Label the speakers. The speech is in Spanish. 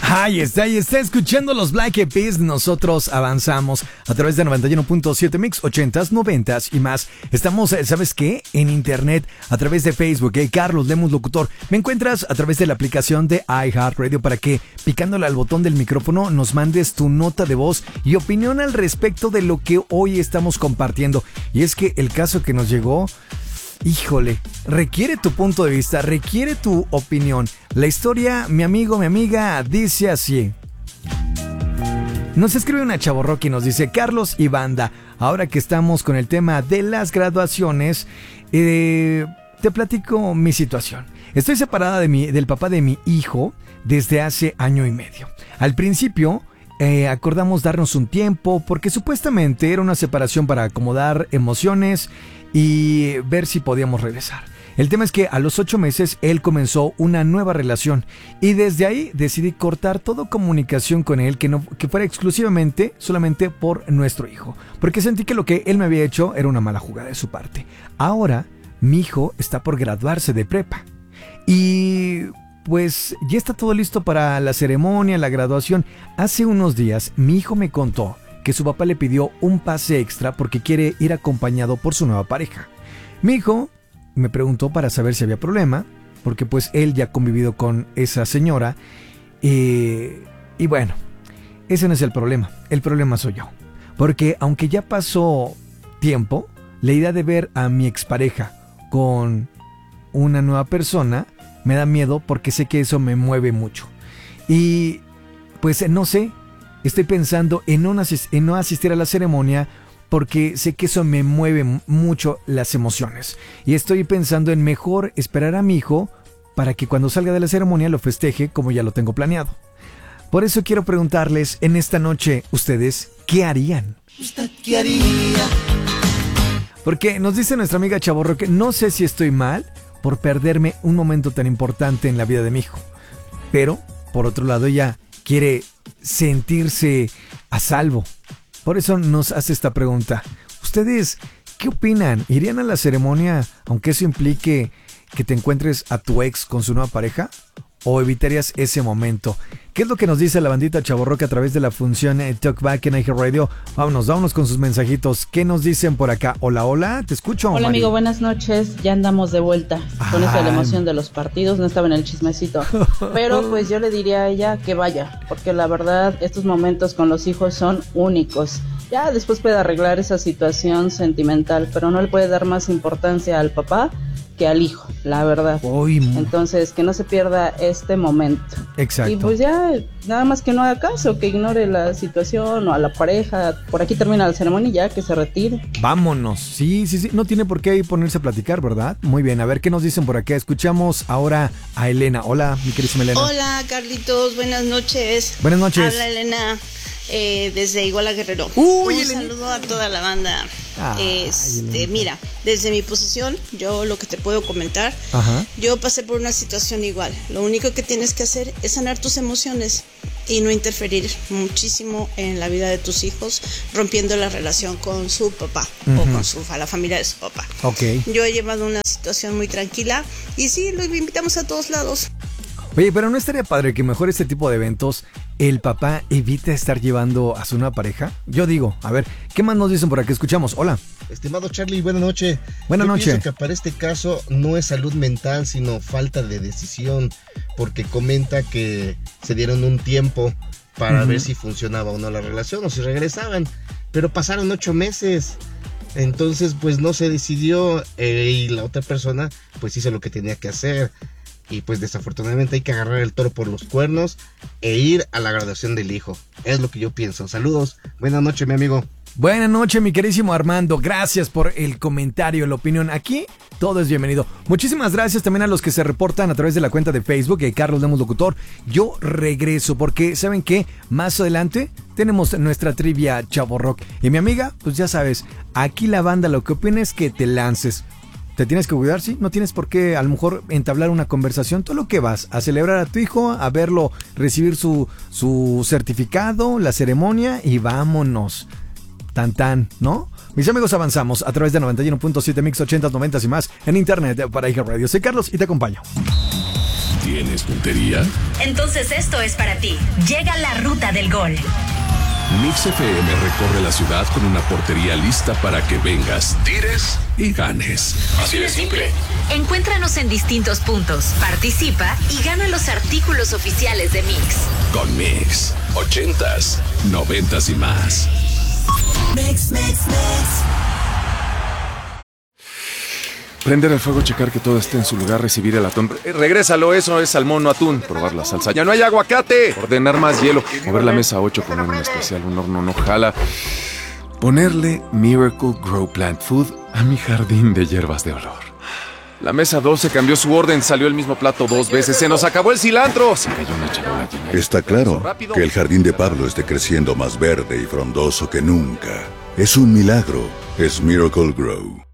Speaker 1: Ahí está escuchando los Black Eyed Peas. Nosotros avanzamos a través de 91.7 Mix, 80s, 90s y más. Estamos, ¿sabes qué? En internet, a través de Facebook. Carlos Lemus Locutor. Me encuentras a través de la aplicación de iHeartRadio para que, picándole al botón del micrófono, nos mandes tu nota de voz y opinión al respecto de lo que hoy estamos compartiendo. Y es que el caso que nos llegó... Híjole, requiere tu punto de vista, requiere tu opinión. La historia, mi amigo, mi amiga, dice así. Nos escribe una chavorroca y nos dice: Carlos y banda, ahora que estamos con el tema de las graduaciones, te platico mi situación. Estoy separada del papá de mi hijo desde hace año y medio. Al principio... acordamos darnos un tiempo porque supuestamente era una separación para acomodar emociones y ver si podíamos regresar. El tema es que a los 8 meses él comenzó una nueva relación y desde ahí decidí cortar toda comunicación con él que fuera exclusivamente solamente por nuestro hijo, porque sentí que lo que él me había hecho era una mala jugada de su parte. Ahora mi hijo está por graduarse de prepa y... pues ya está todo listo para la ceremonia, la graduación. Hace unos días mi hijo me contó que su papá le pidió un pase extra porque quiere ir acompañado por su nueva pareja. Mi hijo me preguntó para saber si había problema, porque pues él ya ha convivido con esa señora. Y bueno, ese no es el problema soy yo. Porque aunque ya pasó tiempo, la idea de ver a mi expareja con una nueva persona... me da miedo porque sé que eso me mueve mucho. Y pues no sé, estoy pensando en no asistir a la ceremonia porque sé que eso me mueve mucho las emociones. Y estoy pensando en mejor esperar a mi hijo para que cuando salga de la ceremonia lo festeje como ya lo tengo planeado. Por eso quiero preguntarles en esta noche, ¿ustedes qué harían?
Speaker 2: ¿Usted qué haría?
Speaker 1: Porque nos dice nuestra amiga Chavorro que no sé si estoy mal por perderme un momento tan importante en la vida de mi hijo. Pero, por otro lado, ella quiere sentirse a salvo. Por eso nos hace esta pregunta. ¿Ustedes qué opinan? ¿Irían a la ceremonia aunque eso implique que te encuentres a tu ex con su nueva pareja? ¿O evitarías ese momento? ¿Qué es lo que nos dice la bandita Chavorroca a través de la función Talkback en iHeartRadio? Vámonos con sus mensajitos. ¿Qué nos dicen por acá? Hola, te escucho.
Speaker 3: Hola,
Speaker 1: Mari.
Speaker 3: amigo, buenas noches. Ya andamos de vuelta con eso de la emoción de los partidos. No estaba en el chismecito. Pero pues yo le diría a ella que vaya, porque la verdad estos momentos con los hijos son únicos. Ya después puede arreglar esa situación sentimental, pero no le puede dar más importancia al papá que al hijo, la verdad. Entonces, que no se pierda este momento.
Speaker 1: Exacto.
Speaker 3: Y pues ya, nada más que no haga caso, que ignore la situación o a la pareja. Por aquí termina la ceremonia y ya, que se retire.
Speaker 1: Vámonos. Sí. No tiene por qué ahí ponerse a platicar, ¿verdad? Muy bien, a ver qué nos dicen por acá. Escuchamos ahora a Elena. Hola, mi querísima Elena.
Speaker 4: Hola, Carlitos, buenas noches.
Speaker 1: Buenas noches.
Speaker 4: Habla Elena. Desde Iguala Guerrero.
Speaker 1: Uy,
Speaker 4: un saludo a toda la banda. Mira, desde mi posición, yo lo que te puedo comentar, yo pasé por una situación igual. Lo único que tienes que hacer es sanar tus emociones y no interferir muchísimo en la vida de tus hijos, rompiendo la relación con su papá o con la familia de su papá.
Speaker 1: Okay.
Speaker 4: Yo he llevado una situación muy tranquila y sí, lo invitamos a todos lados.
Speaker 1: Oye, pero ¿no estaría padre que mejor este tipo de eventos el papá evite estar llevando a su nueva pareja? Yo digo, a ver, ¿qué más nos dicen por aquí? Escuchamos, hola.
Speaker 5: Estimado Charlie, buenas noches.
Speaker 1: Buenas noches.
Speaker 5: Pienso que para este caso no es salud mental, sino falta de decisión, porque comenta que se dieron un tiempo para ver si funcionaba o no la relación o si regresaban, pero pasaron 8 meses. Entonces, pues no se decidió y la otra persona pues hizo lo que tenía que hacer. Y pues desafortunadamente hay que agarrar el toro por los cuernos e ir a la graduación del hijo. Es lo que yo pienso. Saludos. Buenas noches, mi amigo.
Speaker 1: Buenas noches, mi queridísimo Armando. Gracias por el comentario, la opinión. Aquí todo es bienvenido. Muchísimas gracias también a los que se reportan a través de la cuenta de Facebook de Carlos Lemus Locutor. Yo regreso porque, ¿saben qué? Más adelante tenemos nuestra trivia Chavo Rock. Y mi amiga, pues ya sabes, aquí la banda lo que opina es que te lances. ¿Te tienes que cuidar? Sí, no tienes por qué a lo mejor entablar una conversación. Todo lo que vas a celebrar a tu hijo, a verlo recibir su certificado, la ceremonia y vámonos. Tan, ¿no? Mis amigos, avanzamos a través de 91.7 Mix 80s, 90s y más en internet para iHeartRadio. Soy Carlos y te acompaño.
Speaker 2: ¿Tienes puntería?
Speaker 6: Entonces esto es para ti. Llega la ruta del gol.
Speaker 2: Mix FM recorre la ciudad con una portería lista para que vengas, tires y ganes. Así de simple.
Speaker 6: Encuéntranos en distintos puntos, participa y gana los artículos oficiales de Mix.
Speaker 2: Con Mix, 80s, 90s y más.
Speaker 7: Mix.
Speaker 8: Prender el fuego, checar que todo esté en su lugar, recibir el atún. Regrésalo, eso es salmón, no atún. Probar la salsa. ¡Ya no hay aguacate! Ordenar más hielo. Mover la mesa 8 con un especial, un horno no jala. Ponerle Miracle Grow Plant Food a mi jardín de hierbas de olor. La mesa 12 cambió su orden, salió el mismo plato 2 veces. ¡Se nos acabó el cilantro! Se cayó una charola llena.
Speaker 9: Está claro que el jardín de Pablo esté creciendo más verde y frondoso que nunca. Es un milagro. Es Miracle Grow.